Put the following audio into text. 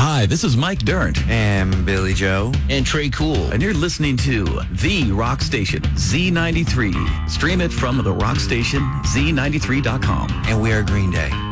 Hi, this is Mike Dirnt. And Billy Joe. And Trey Cool. And you're listening to The Rock Station, Z93. Stream it from the rock station, Z93.com. And we are Green Day.